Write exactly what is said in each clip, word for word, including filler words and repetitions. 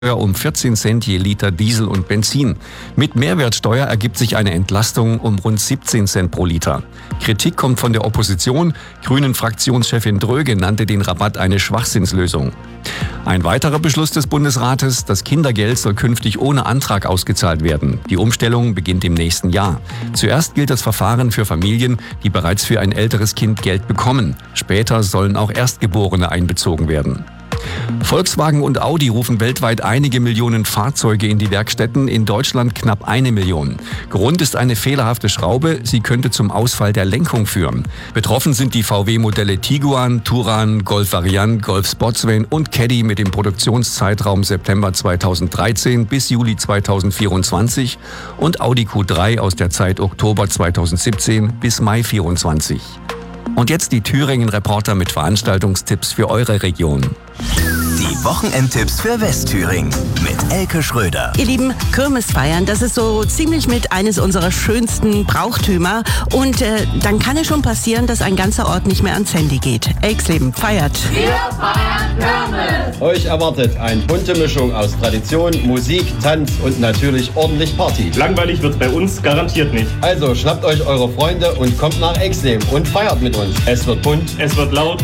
um vierzehn Cent je Liter Diesel und Benzin. Mit Mehrwertsteuer ergibt sich eine Entlastung um rund siebzehn Cent pro Liter. Kritik kommt von der Opposition. Grünen-Fraktionschefin Dröge nannte den Rabatt eine Schwachsinnslösung. Ein weiterer Beschluss des Bundesrates: Das Kindergeld soll künftig ohne Antrag ausgezahlt werden. Die Umstellung beginnt im nächsten Jahr. Zuerst gilt das Verfahren für Familien, die bereits für ein älteres Kind Geld bekommen. Später sollen auch Erstgeborene einbezogen werden. Volkswagen und Audi rufen weltweit einige Millionen Fahrzeuge in die Werkstätten, in Deutschland knapp eine Million. Grund ist eine fehlerhafte Schraube, sie könnte zum Ausfall der Lenkung führen. Betroffen sind die V W-Modelle Tiguan, Touran, Golf Variant, Golf Sportsvan und Caddy mit dem Produktionszeitraum September zweitausenddreizehn bis Juli zweitausendvierundzwanzig und Audi Q drei aus der Zeit Oktober zweitausendsiebzehn bis Mai vierundzwanzig. Und jetzt die Thüringen-Reporter mit Veranstaltungstipps für eure Region. Die Wochenendtipps für Westthüringen mit Elke Schröder. Ihr Lieben, Kirmes feiern, das ist so ziemlich mit eines unserer schönsten Brauchtümer. Und äh, dann kann es schon passieren, dass ein ganzer Ort nicht mehr ans Handy geht. Elksleben feiert. Wir feiern Kirmes! Euch erwartet eine bunte Mischung aus Tradition, Musik, Tanz und natürlich ordentlich Party. Langweilig wird's bei uns garantiert nicht. Also schnappt euch eure Freunde und kommt nach Elksleben und feiert mit uns. Es wird bunt, es wird laut.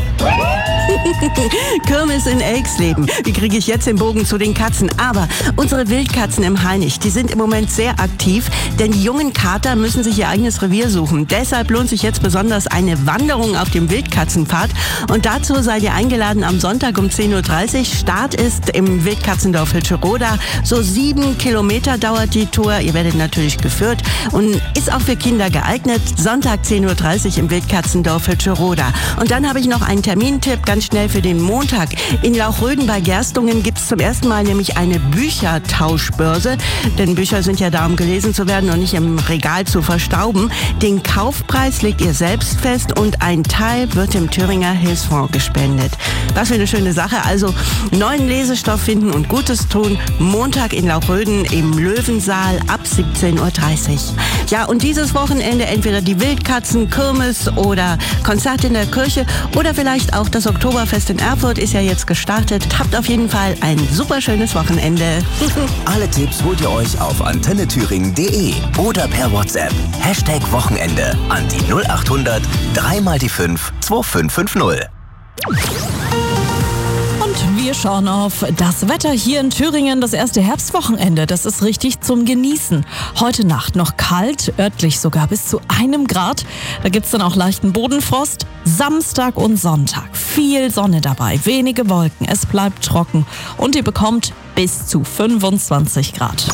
Kirmes in Elksleben. Wie kriege ich jetzt den Bogen zu den Katzen? Aber unsere Wildkatzen im Hainich, die sind im Moment sehr aktiv, denn die jungen Kater müssen sich ihr eigenes Revier suchen. Deshalb lohnt sich jetzt besonders eine Wanderung auf dem Wildkatzenpfad. Und dazu seid ihr eingeladen am Sonntag um zehn Uhr dreißig. Start ist im Wildkatzendorf Hütscheroda. So sieben Kilometer dauert die Tour. Ihr werdet natürlich geführt und ist auch für Kinder geeignet. Sonntag zehn Uhr dreißig im Wildkatzendorf Hütscheroda. Und dann habe ich noch einen Termintipp, ganz schnell für den Montag. In Lauchröden bei Gerstungen gibt es zum ersten Mal nämlich eine Büchertauschbörse. Denn Bücher sind ja da, um gelesen zu werden und nicht im Regal zu verstauben. Den Kaufpreis legt ihr selbst fest und ein Teil wird dem Thüringer Hilfsfonds gespendet. Was für eine schöne Sache. Also neuen Lesestoff finden und Gutes tun. Montag in Lauchröden im Löwensaal ab siebzehn Uhr dreißig. Ja, und dieses Wochenende entweder die Wildkatzen, Kirmes oder Konzert in der Kirche oder vielleicht auch das Oktoberfest in Erfurt ist ja jetzt gestartet. Habt auf jeden Fall ein super schönes Wochenende. Alle Tipps holt ihr euch auf antenne thüringen punkt de oder per WhatsApp. Hashtag Wochenende an die null acht hundert drei mal die fünf zwei fünf fünf null. Wir schauen auf das Wetter hier in Thüringen. Das erste Herbstwochenende, das ist richtig zum Genießen. Heute Nacht noch kalt, örtlich sogar bis zu einem Grad. Da gibt's dann auch leichten Bodenfrost. Samstag und Sonntag viel Sonne dabei, wenige Wolken. Es bleibt trocken und ihr bekommt bis zu fünfundzwanzig Grad.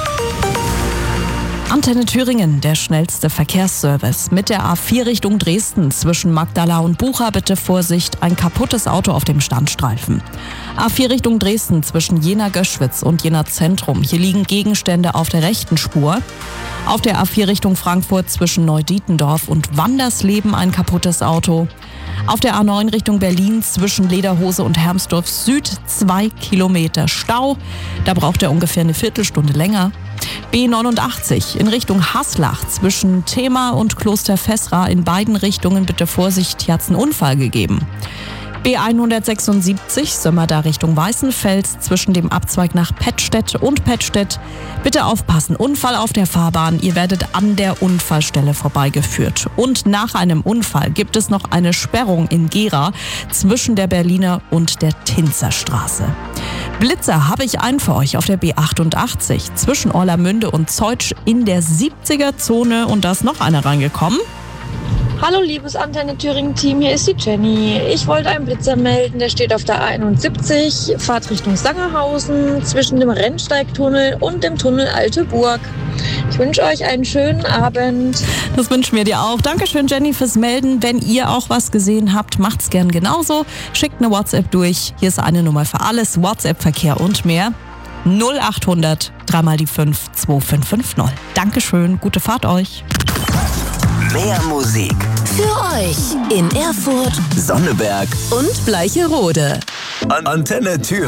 Antenne Thüringen, der schnellste Verkehrsservice. Mit der A vier Richtung Dresden zwischen Magdala und Bucha bitte Vorsicht, ein kaputtes Auto auf dem Standstreifen. A vier Richtung Dresden zwischen Jena-Göschwitz und Jena-Zentrum. Hier liegen Gegenstände auf der rechten Spur. Auf der A vier Richtung Frankfurt zwischen Neudietendorf und Wandersleben ein kaputtes Auto. Auf der A neun Richtung Berlin zwischen Lederhose und Hermsdorf Süd zwei Kilometer Stau. Da braucht er ungefähr eine Viertelstunde länger. B neunundachtzig in Richtung Haslach zwischen Thema und Kloster Fessra in beiden Richtungen bitte Vorsicht, hier hat's einen Unfall gegeben. B hundertsechsundsiebzig Sömmerda Richtung Weißenfels zwischen dem Abzweig nach Pettstedt und Pettstedt. Bitte aufpassen, Unfall auf der Fahrbahn, ihr werdet an der Unfallstelle vorbeigeführt. Und nach einem Unfall gibt es noch eine Sperrung in Gera zwischen der Berliner und der Tinzerstraße. Blitzer habe ich einen für euch auf der B achtundachtzig zwischen Orlamünde und Zeutsch in der siebziger Zone und da ist noch einer reingekommen. Hallo liebes Antenne Thüringen Team, hier ist die Jenny. Ich wollte einen Blitzer melden, der steht auf der A einundsiebzig, Fahrt Richtung Sangerhausen zwischen dem Rennsteigtunnel und dem Tunnel Alte Burg. Ich wünsche euch einen schönen Abend. Das wünschen wir dir auch. Dankeschön Jenny fürs Melden. Wenn ihr auch was gesehen habt, macht's gern genauso. Schickt eine WhatsApp durch. Hier ist eine Nummer für alles, WhatsApp-Verkehr und mehr. null acht hundert drei mal die fünf zwei fünf fünf null. Dankeschön, gute Fahrt euch. Mehr Musik Für euch in Erfurt Sonneberg und Bleicherode. An Antenne Thüringen.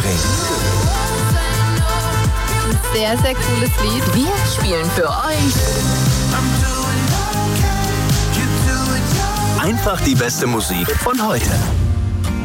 Sehr, sehr cooles Lied. Wir spielen für euch Einfach die beste Musik von heute.